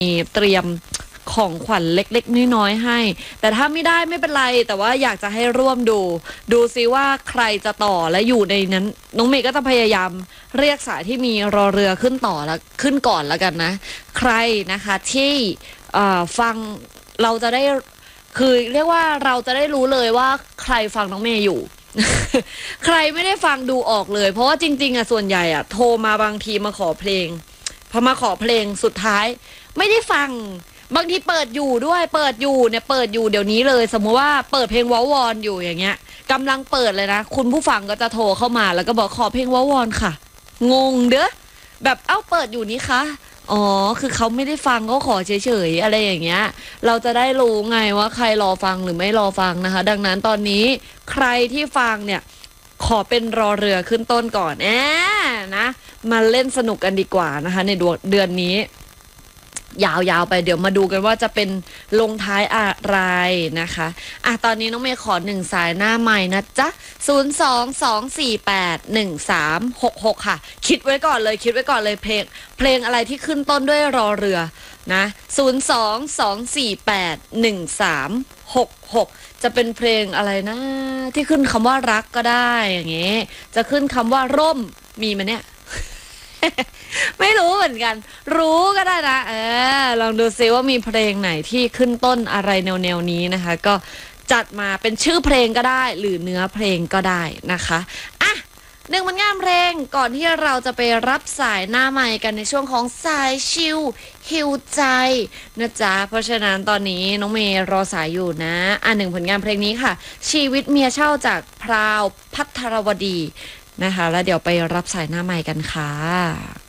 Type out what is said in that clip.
เตรียมของขวัญเล็กๆน้อยๆให้แต่ถ้าไม่ได้ไม่เป็นไรแต่ว่าอยากจะให้ร่วมดูซิว่าใครจะต่อและอยู่ในนั้นน้องเมย์ก็จะพยายามเรียกสายที่มีรอเรือขึ้นต่อแล้วขึ้นก่อนแล้วกันนะใครนะคะที่ฟังเราจะได้คือเรียกว่าเราจะได้รู้เลยว่าใครฟังน้องเมย์อยู่ ใครไม่ได้ฟังดูออกเลยเพราะว่าจริงๆส่วนใหญ่โทรมาบางทีมาขอเพลงพอมาขอเพลงสุดท้ายไม่ได้ฟังบางทีเปิดอยู่ด้วยเปิดอยู่เดี๋ยวนี้เลยสมมติว่าเปิดเพลงวอวอนอยู่อย่างเงี้ยกำลังเปิดเลยนะคุณผู้ฟังก็จะโทรเข้ามาแล้วก็บอกขอเพลงวอวอนค่ะงงเด้อแบบเปิดอยู่นี่คะอ๋อคือเขาไม่ได้ฟังก็ขอเฉยๆอะไรอย่างเงี้ยเราจะได้รู้ไงว่าใครรอฟังหรือไม่รอฟังนะคะดังนั้นตอนนี้ใครที่ฟังเนี่ยขอเป็นรอเรือขึ้นต้นก่อนนะมาเล่นสนุกกันดีกว่านะคะในเดือนนี้ยาวๆไปเดี๋ยวมาดูกันว่าจะเป็นลงท้ายอะไรนะคะตอนนี้น้องเมย์ขอ1สายหน้าใหม่นะจ๊ะ022481366ค่ะคิดไว้ก่อนเลยเพลงอะไรที่ขึ้นต้นด้วยรอเรือนะ022481366จะเป็นเพลงอะไรนะที่ขึ้นคำว่ารักก็ได้อย่างเงี้ยจะขึ้นคำว่าร่มมีมั้ยเนี่ย ไม่รู้เหมือนกันรู้ก็ได้นะลองดูซิว่ามีเพลงไหนที่ขึ้นต้นอะไรแนวนี้นะคะก็จัดมาเป็นชื่อเพลงก็ได้หรือเนื้อเพลงก็ได้นะคะ1ผลงานเพลงก่อนที่เราจะไปรับสายหน้าใหม่กันในช่วงของสายชิลฮิวใจนะจ๊ะเพราะฉะนั้นตอนนี้น้องเมย์รอสายอยู่นะ1ผลงานเพลงนี้ค่ะชีวิตเมียเช่าจากพราวภัทรวดีนะคะแล้วเดี๋ยวไปรับสายหน้าใหม่กันค่ะ